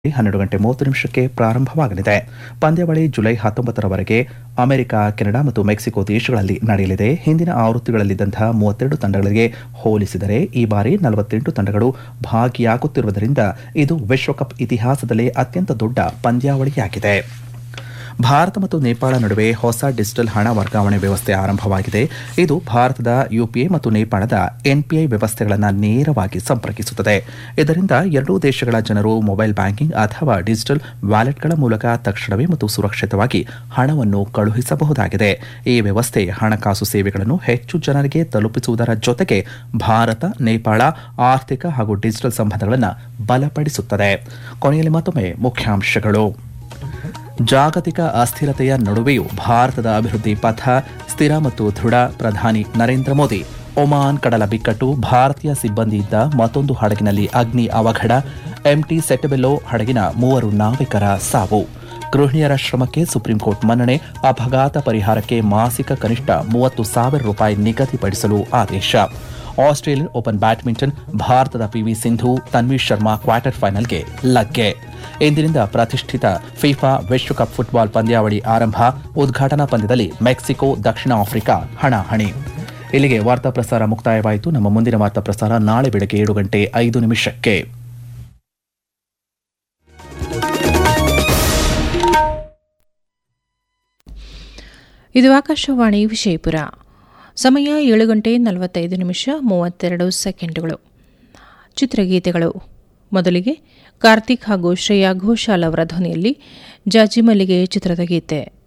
12:30 ಪ್ರಾರಂಭವಾಗಲಿದೆ. ಪಂದ್ಯಾವಳಿ July 19ರವರೆಗೆ America, Canada ಮತ್ತು ಮೆಕ್ಸಿಕೋ ದೇಶಗಳಲ್ಲಿ ನಡೆಯಲಿದೆ. ಹಿಂದಿನ ಆವೃತ್ತಿಗಳಲ್ಲಿದ್ದಂತಹ 32 ತಂಡಗಳಿಗೆ ಹೋಲಿಸಿದರೆ ಈ ಬಾರಿ 48 ತಂಡಗಳು ಭಾಗಿಯಾಗುತ್ತಿರುವುದರಿಂದ ಇದು ವಿಶ್ವಕಪ್ ಇತಿಹಾಸದಲ್ಲೇ ಅತ್ಯಂತ ದೊಡ್ಡ ಪಂದ್ಯಾವಳಿಯಾಗಿದೆ. ಭಾರತ ಮತ್ತು ನೇಪಾಳ ನಡುವೆ ಹೊಸ ಡಿಜಿಟಲ್ ಹಣ ವರ್ಗಾವಣೆ ವ್ಯವಸ್ಥೆ ಆರಂಭವಾಗಿದೆ. ಇದು ಭಾರತದ ಯುಪಿಐ ಮತ್ತು ನೇಪಾಳದ ಎನ್ಪಿಐ ವ್ಯವಸ್ಥೆಗಳನ್ನು ನೇರವಾಗಿ ಸಂಪರ್ಕಿಸುತ್ತದೆ. ಇದರಿಂದ ಎರಡೂ ದೇಶಗಳ ಜನರು ಮೊಬೈಲ್ ಬ್ಯಾಂಕಿಂಗ್ ಅಥವಾ ಡಿಜಿಟಲ್ ವ್ಯಾಲೆಟ್ಗಳ ಮೂಲಕ ತಕ್ಷಣವೇ ಮತ್ತು ಸುರಕ್ಷಿತವಾಗಿ ಹಣವನ್ನು ಕಳುಹಿಸಬಹುದಾಗಿದೆ. ಈ ವ್ಯವಸ್ಥೆ ಹಣಕಾಸು ಸೇವೆಗಳನ್ನು ಹೆಚ್ಚು ಜನರಿಗೆ ತಲುಪಿಸುವುದರ ಜೊತೆಗೆ ಭಾರತ ನೇಪಾಳ ಆರ್ಥಿಕ ಹಾಗೂ ಡಿಜಿಟಲ್ ಸಂಬಂಧಗಳನ್ನು ಬಲಪಡಿಸುತ್ತದೆ. ಕೊನೆಯಲ್ಲಿ ಮತ್ತೊಮ್ಮೆ ಮುಖ್ಯಾಂಶಗಳು. ಜಾಗತಿಕ ಅಸ್ಥಿರತೆಯ ನಡುವೆಯೂ ಭಾರತದ ಅಭಿವೃದ್ಧಿ ಪಥ ಸ್ಥಿರ ಮತ್ತು ದೃಢ. ಪ್ರಧಾನಿ ನರೇಂದ್ರ ಮೋದಿ. ಒಮಾನ್ ಕಡಲ ಬಿಕ್ಕಟ್ಟು, ಭಾರತೀಯ ಸಿಬ್ಬಂದಿಯಿದ್ದ ಮತ್ತೊಂದು ಹಡಗಿನಲ್ಲಿ ಅಗ್ನಿ ಅವಘಡ. ಎಂಟಿ ಸೆಟಬೆಲ್ಲೋ ಹಡಗಿನ 3 ನಾವಿಕರ ಸಾವು. ಗೃಹಿಣಿಯರ ಶ್ರಮಕ್ಕೆ ಸುಪ್ರೀಂಕೋರ್ಟ್ ಮನ್ನಣೆ. ಅಪಘಾತ ಪರಿಹಾರಕ್ಕೆ ಮಾಸಿಕ ಕನಿಷ್ಠ ₹30,000 ನಿಗದಿಪಡಿಸಲು ಆದೇಶ. ಆಸ್ಟ್ರೇಲಿಯನ್ ಓಪನ್ ಬ್ಯಾಡ್ಮಿಂಟನ್, ಭಾರತದ ಪಿವಿ ಸಿಂಧು, ತನ್ವಿ ಶರ್ಮಾ ಕ್ವಾರ್ಟರ್ ಫೈನಲ್ಗೆ ಲಗ್ಗೆ. ಇಂದಿನಿಂದ ಪ್ರತಿಷ್ಠಿತ ಫಿಫಾ ವಿಶ್ವಕಪ್ ಫುಟ್ಬಾಲ್ ಪಂದ್ಯಾವಳಿ ಆರಂಭ. ಉದ್ಘಾಟನಾ ಪಂದ್ಯದಲ್ಲಿ ಮೆಕ್ಸಿಕೋ, ದಕ್ಷಿಣ ಆಫ್ರಿಕಾ ಹಣಾಹಣಿ. ಇಲ್ಲಿಗೆ ವಾರ್ತಾ ಪ್ರಸಾರ ಮುಕ್ತಾಯವಾಯಿತು. ನಮ್ಮ ಮುಂದಿನ ವಾರ್ತಾ ಪ್ರಸಾರ ನಾಳೆ ಬೆಳಗ್ಗೆ 7:05. ಇದು ಆಕಾಶವಾಣಿ ವಿಜಯಪುರ. ಸಮಯ 7:45 ಚಿತ್ರಗೀತೆಗಳು. ಮೊದಲಿಗೆ ಕಾರ್ತಿಕ್ ಹಾಗೂ ಶ್ರೇಯಾ ಘೋಷಾಲ್ ಅವರ ಧ್ವನಿಯಲ್ಲಿ ಜಾಜಿ ಮಲ್ಲಿಗೆ ಚಿತ್ರದ ಗೀತೆ.